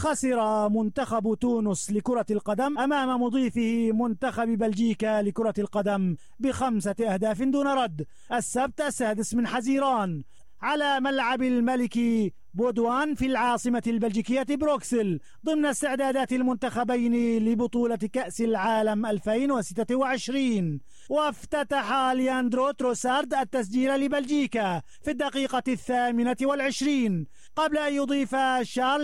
خسر منتخب تونس لكرة القدم أمام مضيفه منتخب بلجيكا لكرة القدم ب5 أهداف دون رد السبت 6 من حزيران على ملعب الملك بودوان في العاصمة البلجيكية بروكسل ضمن استعدادات المنتخبين لبطولة كأس العالم 2026. وافتتح لياندرو تروسارد التسجيل لبلجيكا في الدقيقة 28 قبل أن يضيف شارل